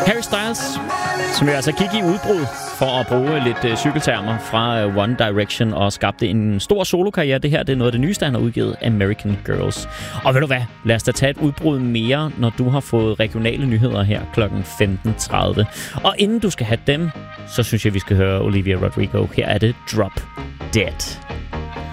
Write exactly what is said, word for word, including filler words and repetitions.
Harry Styles, som jo altså gik i udbrud for at bruge lidt øh, cykeltermer fra øh, One Direction og skabte en stor solokarriere. Det her det er noget af det nyeste, han har udgivet, American Girls. Og ved du hvad? Lad os da tage et udbrud mere, når du har fået regionale nyheder her klokken femten tredive. Og inden du skal have dem, så synes jeg, vi skal høre Olivia Rodrigo. Her er det Drop Dead.